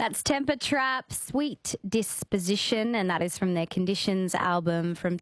That's Temper Trap, Sweet Disposition, and that is from their Conditions album from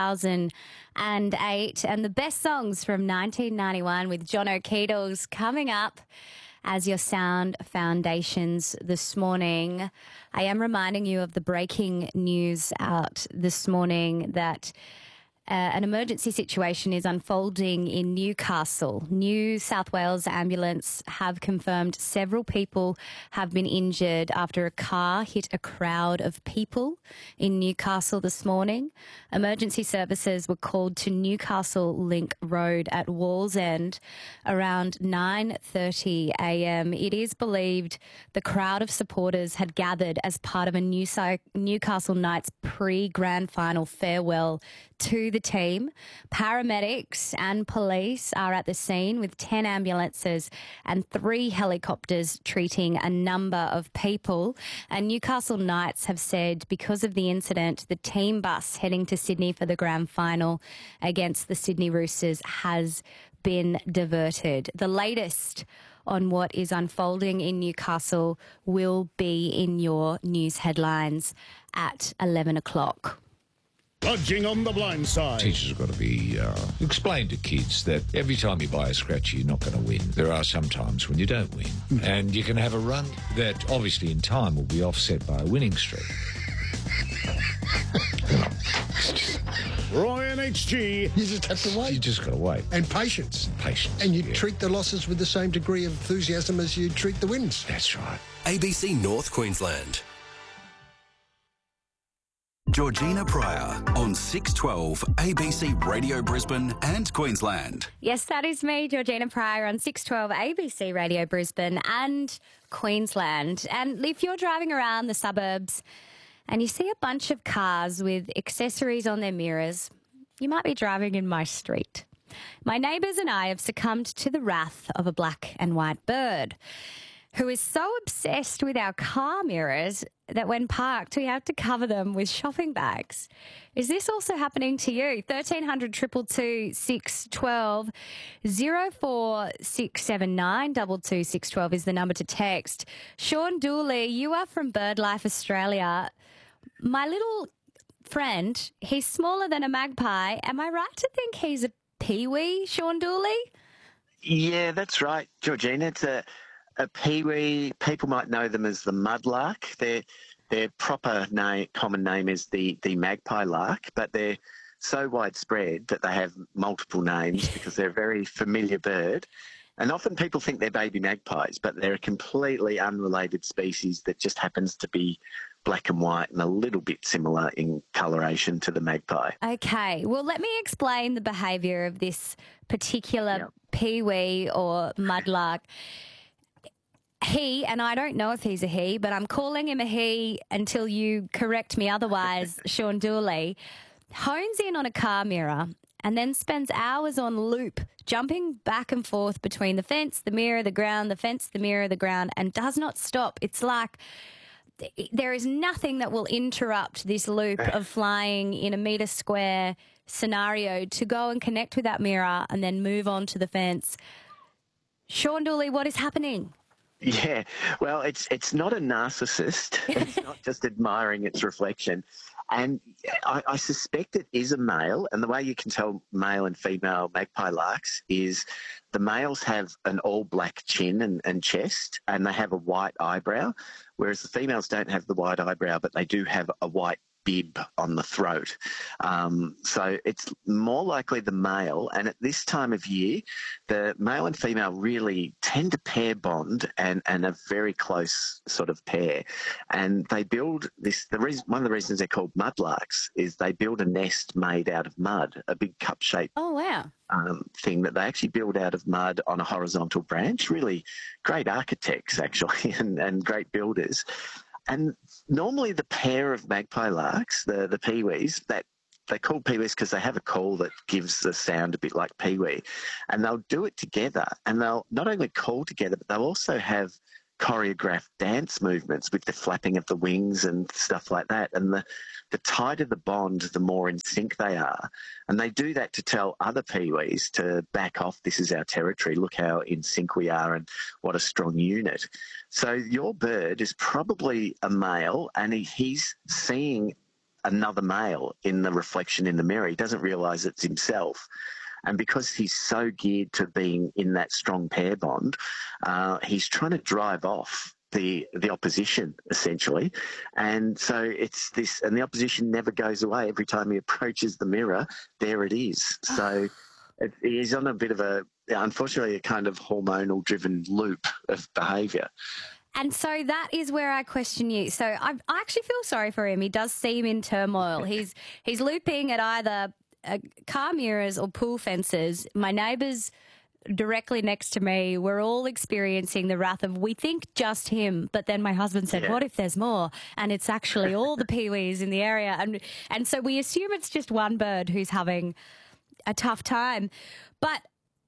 2008. And the best songs from 1991 with John O'Keedles coming up as your sound foundations this morning. I am reminding you of the breaking news out this morning that an emergency situation is unfolding in Newcastle. New South Wales Ambulance have confirmed several people have been injured after a car hit a crowd of people in Newcastle this morning. Emergency services were called to Newcastle Link Road at Wallsend around 9:30 a.m. It is believed the crowd of supporters had gathered as part of a Newcastle Knights pre-grand final farewell to the team. Paramedics and police are at the scene with 10 ambulances and 3 helicopters treating a number of people. And Newcastle Knights have said because of the incident, the team bus heading to Sydney for the grand final against the Sydney Roosters has been diverted. The latest on what is unfolding in Newcastle will be in your news headlines at 11 o'clock. Dodging on the blind side. Teachers have got to be explain to kids that every time you buy a scratchy, you're not going to win. There are some times when you don't win, and you can have a run that obviously in time will be offset by a winning streak. Roy and HG. You just have to wait. You just got to wait. And patience. Patience. And you treat the losses with the same degree of enthusiasm as you treat the wins. That's right. ABC North Queensland. Georgina Pryor on 612 ABC Radio Brisbane and Queensland. Yes, that is me, Georgina Pryor, on 612 ABC Radio Brisbane and Queensland. And if you're driving around the suburbs and you see a bunch of cars with accessories on their mirrors, you might be driving in my street. My neighbours and I have succumbed to the wrath of a black and white bird who is so obsessed with our car mirrors that when parked, we have to cover them with shopping bags. Is this also happening to you? 1300 222 612 04679 22 612 is the number to text. Sean Dooley, you are from BirdLife Australia. My little friend, he's smaller than a magpie. Am I right to think he's a peewee, Sean Dooley? Yeah, that's right, Georgina. It's a peewee. People might know them as the mudlark. Their proper common name is the magpie lark, but they're so widespread that they have multiple names because they're a very familiar bird. And often people think they're baby magpies, but they're a completely unrelated species that just happens to be black and white and a little bit similar in coloration to the magpie. Okay, well, let me explain the behaviour of this particular peewee or mudlark. He, and I don't know if he's a he, but I'm calling him a he until you correct me otherwise, Sean Dooley, hones in on a car mirror and then spends hours on loop jumping back and forth between the fence, the mirror, the ground, the fence, the mirror, the ground, and does not stop. It's like there is nothing that will interrupt this loop of flying in a metre square scenario to go and connect with that mirror and then move on to the fence. Sean Dooley, what is happening? Yeah, well, it's not a narcissist. It's not just admiring its reflection. And I suspect it is a male. And the way you can tell male and female magpie larks is the males have an all-black chin and chest, and they have a white eyebrow, whereas the females don't have the white eyebrow, but they do have a white bib on the throat. So it's more likely the male, and at this time of year, the male and female really tend to pair bond and a very close sort of pair. And they build this, one of the reasons they're called mudlarks is they build a nest made out of mud, a big cup-shaped thing that they actually build out of mud on a horizontal branch. Really great architects, actually, and great builders. And normally the pair of magpie larks, the peewees, that they're called peewees because they have a call that gives the sound a bit like peewee, and they'll do it together, and they'll not only call together, but they'll also have choreographed dance movements with the flapping of the wings and stuff like that. And the tighter the bond, the more in sync they are. And they do that to tell other peewees to back off. This is our territory. Look how in sync we are and what a strong unit. So your bird is probably a male, and he's seeing another male in the reflection in the mirror. He doesn't realise it's himself. And because he's so geared to being in that strong pair bond, he's trying to drive off the opposition, essentially. And so it's this, and the opposition never goes away. Every time he approaches the mirror, there it is. So he's on a bit of unfortunately, a kind of hormonal-driven loop of behaviour. And so that is where I question you. So I actually feel sorry for him. He does seem in turmoil. He's looping at either car mirrors or pool fences. My neighbours directly next to me, we're all experiencing the wrath of, we think just him, but then my husband said, what if there's more? And it's actually all the peewees in the area. And so we assume it's just one bird who's having a tough time. But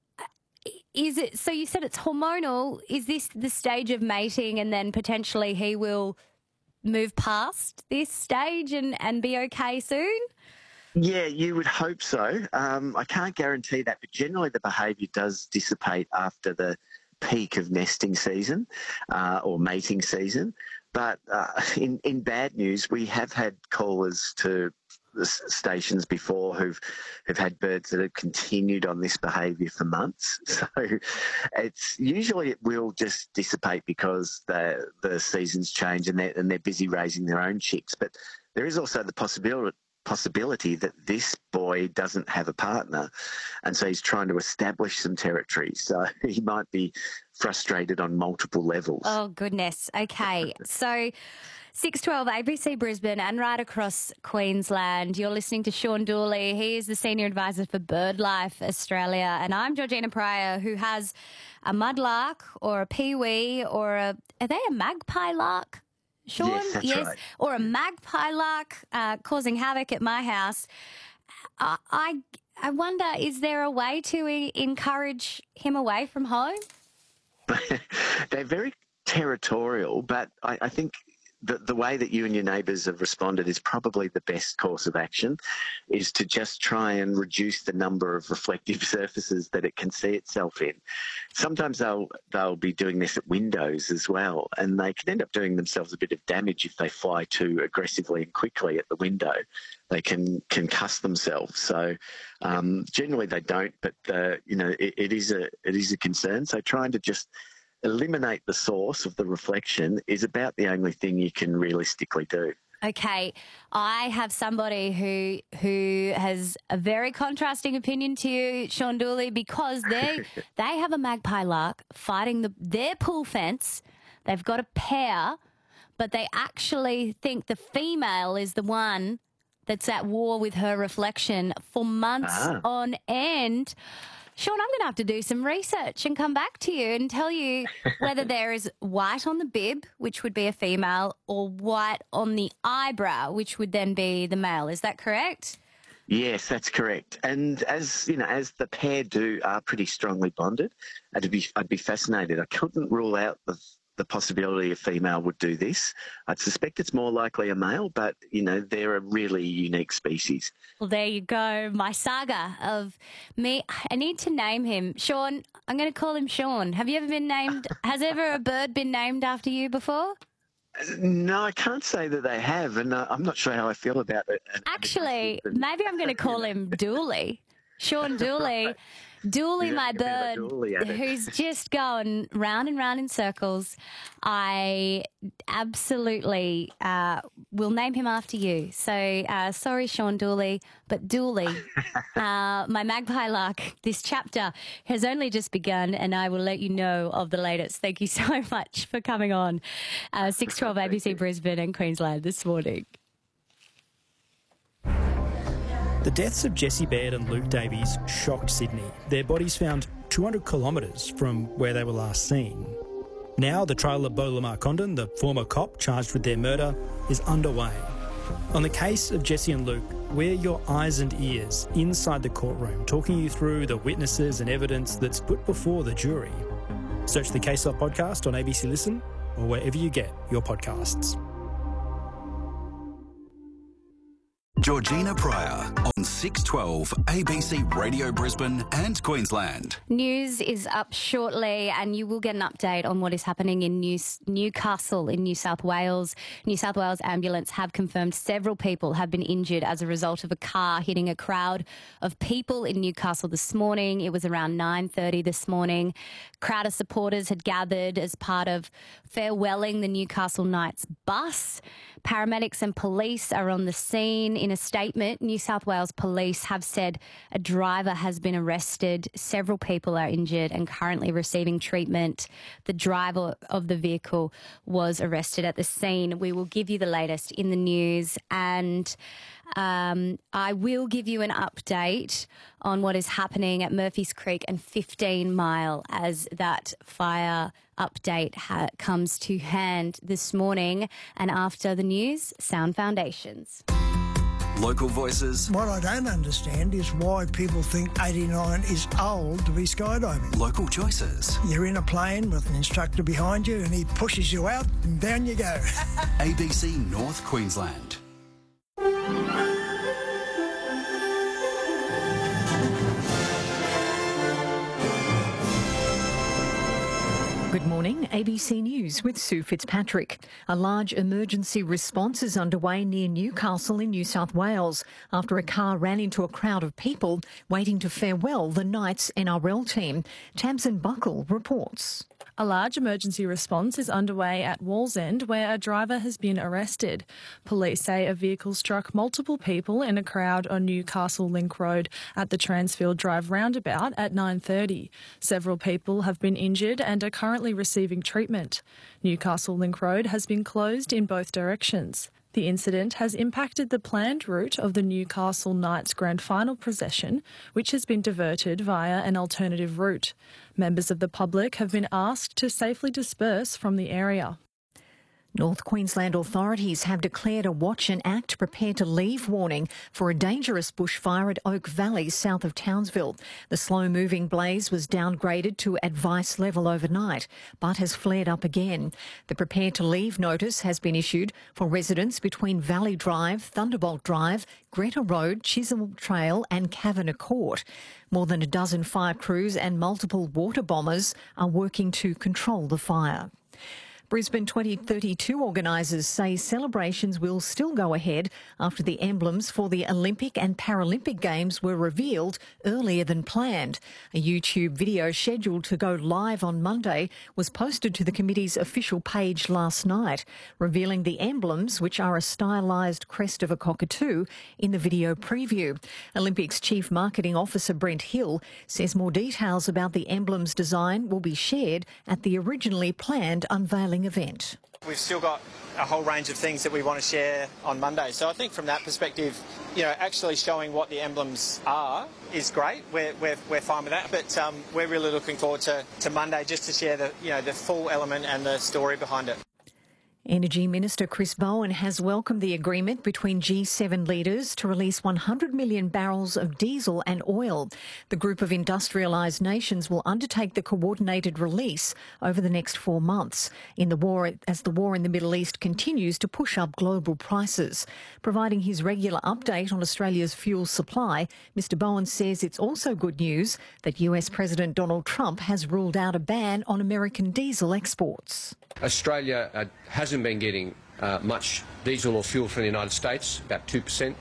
is it, so you said it's hormonal, is this the stage of mating and then potentially he will move past this stage and be okay soon? Yeah, you would hope so. I can't guarantee that, but generally the behaviour does dissipate after the peak of nesting season or mating season. But in bad news, we have had callers to the stations before who've had birds that have continued on this behaviour for months. So it's usually it will just dissipate because the seasons change and they're busy raising their own chicks. But there is also the possibility that this boy doesn't have a partner, and so he's trying to establish some territory. So he might be frustrated on multiple levels. Oh, goodness. Okay. So 612 ABC Brisbane and right across Queensland. You're listening to Sean Dooley. He is the Senior Advisor for BirdLife Australia. And I'm Georgina Pryor, who has a mudlark or a peewee or are they a magpie lark? Sean? Yes, that's right. Or a magpie lark causing havoc at my house. I wonder, is there a way to encourage him away from home? They're very territorial, but I think the way that you and your neighbours have responded is probably the best course of action, is to just try and reduce the number of reflective surfaces that it can see itself in. Sometimes they'll be doing this at windows as well, and they can end up doing themselves a bit of damage if they fly too aggressively and quickly at the window. They can concuss themselves. So generally they don't, but it is a concern. So trying to just eliminate the source of the reflection is about the only thing you can realistically do. Okay, I have somebody who has a very contrasting opinion to you, Sean Dooley, because they have a magpie lark fighting their pool fence. They've got a pair, but they actually think the female is the one that's at war with her reflection for months on end. Sean, I'm going to have to do some research and come back to you and tell you whether there is white on the bib, which would be a female, or white on the eyebrow, which would then be the male. Is that correct? Yes, that's correct. And as the pair are pretty strongly bonded, I'd be fascinated. I couldn't rule out the possibility a female would do this. I'd suspect it's more likely a male, but, they're a really unique species. Well, there you go. My saga of me. I need to name him. Sean, I'm going to call him Sean. Have you ever been named? Has ever a bird been named after you before? No, I can't say that they have, and I'm not sure how I feel about it. Actually, maybe I'm going to call him Dooley. Sean Dooley. Dooley, my bird, who's just going round and round in circles. I absolutely will name him after you. So sorry, Sean Dooley, but Dooley, my magpie lark, this chapter has only just begun, and I will let you know of the latest. Thank you so much for coming on 612 ABC Brisbane and Queensland this morning. The deaths of Jessie Baird and Luke Davies shocked Sydney. Their bodies found 200 kilometres from where they were last seen. Now the trial of Beau Lamar Condon, the former cop charged with their murder, is underway. On the case of Jessie and Luke, we're your eyes and ears inside the courtroom, talking you through the witnesses and evidence that's put before the jury. Search the Case Up podcast on ABC Listen or wherever you get your podcasts. Georgina Pryor on 612 ABC Radio Brisbane and Queensland. News is up shortly and you will get an update on what is happening in Newcastle in New South Wales. New South Wales Ambulance have confirmed several people have been injured as a result of a car hitting a crowd of people in Newcastle this morning. It was around 9:30 this morning. A crowd of supporters had gathered as part of farewelling the Newcastle Knights bus. Paramedics and police are on the scene. In a statement, New South Wales Police have said a driver has been arrested. Several people are injured and currently receiving treatment. The driver of the vehicle was arrested at the scene. We will give you the latest in the news, and I will give you an update on what is happening at Murphy's Creek and 15 Mile as that fire update comes to hand this morning. And after the news, Sound Foundations. Local voices. What I don't understand is why people think 89 is old to be skydiving. Local choices. You're in a plane with an instructor behind you and he pushes you out and down you go. ABC North Queensland. Good morning, ABC News with Sue Fitzpatrick. A large emergency response is underway near Newcastle in New South Wales after a car ran into a crowd of people waiting to farewell the Knights NRL team. Tamsin Buckle reports. A large emergency response is underway at Wallsend, where a driver has been arrested. Police say a vehicle struck multiple people in a crowd on Newcastle Link Road at the Transfield Drive roundabout at 9:30. Several people have been injured and are currently receiving treatment. Newcastle Link Road has been closed in both directions. The incident has impacted the planned route of the Newcastle Knights Grand Final procession, which has been diverted via an alternative route. Members of the public have been asked to safely disperse from the area. North Queensland authorities have declared a watch and act, prepare to leave warning for a dangerous bushfire at Oak Valley south of Townsville. The slow-moving blaze was downgraded to advice level overnight, but has flared up again. The prepare to leave notice has been issued for residents between Valley Drive, Thunderbolt Drive, Greta Road, Chisholm Trail and Kavanagh Court. More than a dozen fire crews and multiple water bombers are working to control the fire. Brisbane 2032 organisers say celebrations will still go ahead after the emblems for the Olympic and Paralympic Games were revealed earlier than planned. A YouTube video scheduled to go live on Monday was posted to the committee's official page last night, revealing the emblems, which are a stylised crest of a cockatoo, in the video preview. Olympics Chief Marketing Officer Brent Hill says more details about the emblems' design will be shared at the originally planned unveiling event. We've still got a whole range of things that we want to share on Monday. So I think from that perspective, actually showing what the emblems are is great. We're fine with that. But we're really looking forward to Monday just to share the full element and the story behind it. Energy Minister Chris Bowen has welcomed the agreement between G7 leaders to release 100 million barrels of diesel and oil. The group of industrialised nations will undertake the coordinated release over the next 4 months as the war in the Middle East continues to push up global prices. Providing his regular update on Australia's fuel supply, Mr Bowen says it's also good news that US President Donald Trump has ruled out a ban on American diesel exports. Australia hasn't been getting much diesel or fuel from the United States, about 2%.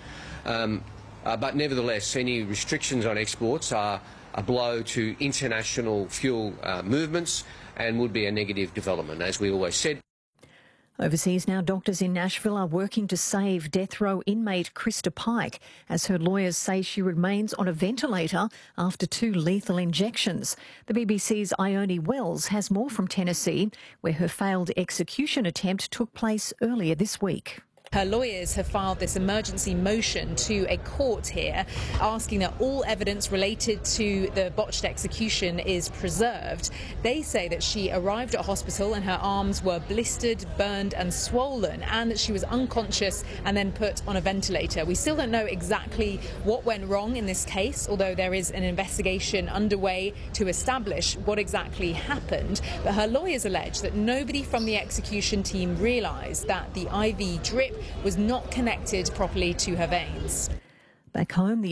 But nevertheless, any restrictions on exports are a blow to international fuel movements and would be a negative development, as we always said. Overseas now, doctors in Nashville are working to save death row inmate Krista Pike, as her lawyers say she remains on a ventilator after 2 lethal injections. The BBC's Ione Wells has more from Tennessee, where her failed execution attempt took place earlier this week. Her lawyers have filed this emergency motion to a court here, asking that all evidence related to the botched execution is preserved. They say that she arrived at hospital and her arms were blistered, burned and swollen, and that she was unconscious and then put on a ventilator. We still don't know exactly what went wrong in this case, although there is an investigation underway to establish what exactly happened. But her lawyers allege that nobody from the execution team realised that the IV drip was not connected properly to her veins. Back home, the